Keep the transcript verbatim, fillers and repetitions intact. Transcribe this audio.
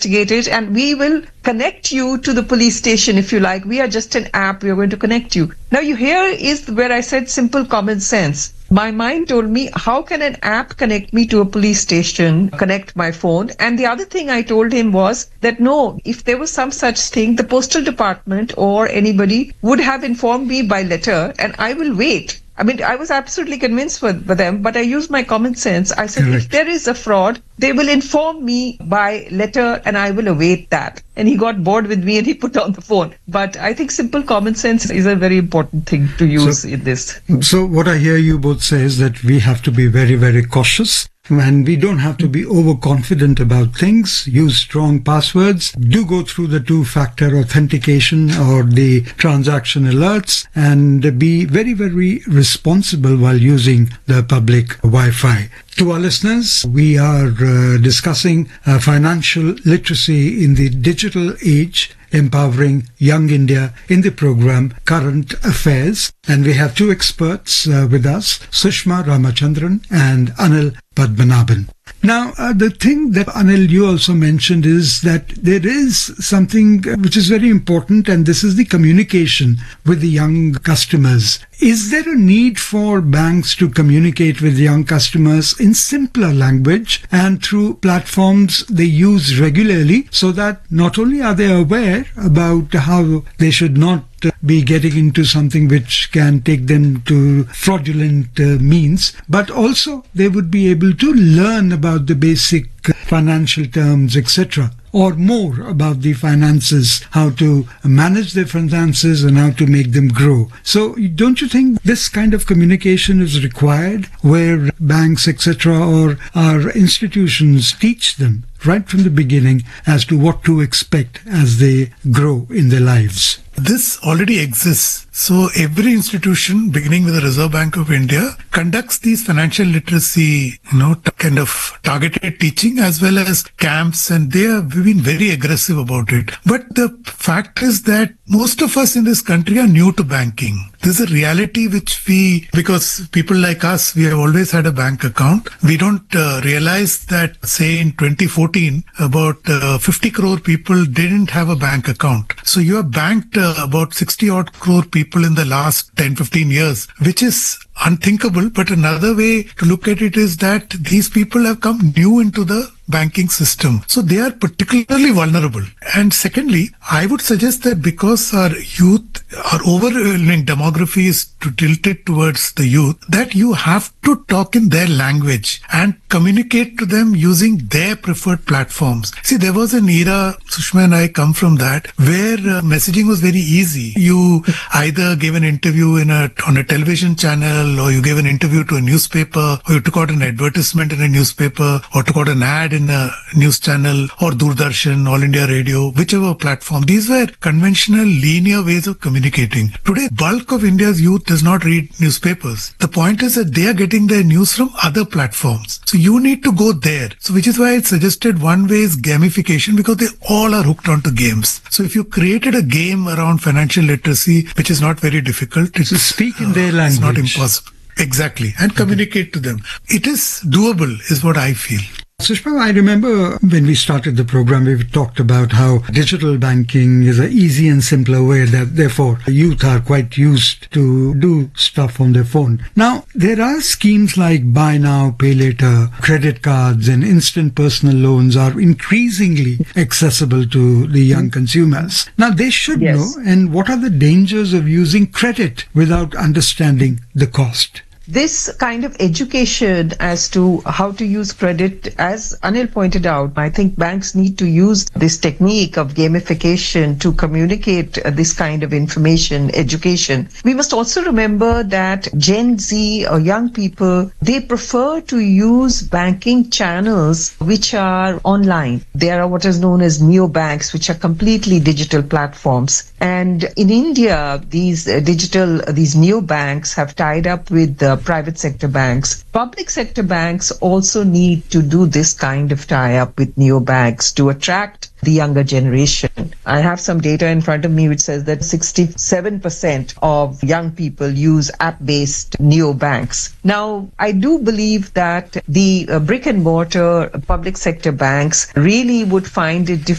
investigate it, and we will connect you to the police station if you like. We are just an app. We are going to connect you. Now, you here is where I said simple common sense. My mind told me, how can an app connect me to a police station, connect my phone? And the other thing I told him was that no, if there was some such thing, the postal department or anybody would have informed me by letter, and I will wait. I mean, I was absolutely convinced for, for them, but I used my common sense. I said, Correct. If there is a fraud, they will inform me by letter and I will await that. And he got bored with me and he put on the phone. But I think simple common sense is a very important thing to use so, in this. So what I hear you both say is that we have to be very, very cautious. And we don't have to be overconfident about things. Use strong passwords. Do go through the two-factor authentication or the transaction alerts, and be very, very responsible while using the public Wi-Fi. To our listeners, we are uh, discussing uh, financial literacy in the digital age, empowering young India in the program Current Affairs. And we have two experts uh, with us, Sushma Ramachandran and Anil Padmanabhan. Now, uh, the thing that Anil, you also mentioned is that there is something which is very important, and this is the communication with the young customers. Is there a need for banks to communicate with young customers in simpler language and through platforms they use regularly, so that not only are they aware about how they should not be getting into something which can take them to fraudulent uh, means, but also they would be able to learn about the basic financial terms, et cetera, or more about the finances, how to manage their finances and how to make them grow. So don't you think this kind of communication is required, where banks, et cetera, or our institutions teach them right from the beginning as to what to expect as they grow in their lives? This already exists. So every institution, beginning with the Reserve Bank of India, conducts these financial literacy, you know, t- kind of targeted teaching as well as camps, and they have been very aggressive about it. But the fact is that most of us in this country are new to banking. This is a reality which we, because people like us, we have always had a bank account. We don't uh, realize that, say, in twenty fourteen, about uh, fifty crore people didn't have a bank account. So you have banked uh, about sixty odd crore people in the last ten, fifteen years, which is unthinkable. But another way to look at it is that these people have come new into the banking system. So they are particularly vulnerable. And secondly, I would suggest that because our youth, our overwhelming demography is to tilted towards the youth, that you have to talk in their language and communicate to them using their preferred platforms. See, there was an era, Sushma and I come from that, where uh, messaging was very easy. You either gave an interview in a on a television channel, or you gave an interview to a newspaper, or you took out an advertisement in a newspaper, or took out an ad in a news channel, or Doordarshan, All India Radio, whichever platform. These were conventional linear ways of communicating. Today, bulk of India's youth does not read newspapers. The point is that they are getting their news from other platforms. So you need to go there. So which is why I suggested one way is gamification, because they all are hooked onto games. So if you created a game around financial literacy, which is not very difficult, it's so speak in their language. It's not impossible. Exactly. And communicate to them. It is doable, is what I feel. Sushma, I remember when we started the program, we talked about how digital banking is an easy and simpler way that therefore youth are quite used to do stuff on their phone. Now, there are schemes like buy now, pay later, credit cards and instant personal loans are increasingly accessible to the young consumers. Now, they should yes. know, and what are the dangers of using credit without understanding the cost? This kind of education as to how to use credit, as Anil pointed out, I think banks need to use this technique of gamification to communicate this kind of information, education. We must also remember that Gen Z or young people, they prefer to use banking channels which are online. There are what is known as neobanks, which are completely digital platforms. And in India, these uh, digital, uh, these neobanks have tied up with uh, private sector banks. Public sector banks also need to do this kind of tie-up with neobanks to attract the younger generation. I have some data in front of me which says that sixty-seven percent of young people use app-based neobanks. Now, I do believe that the uh, brick and mortar public sector banks really would find it difficult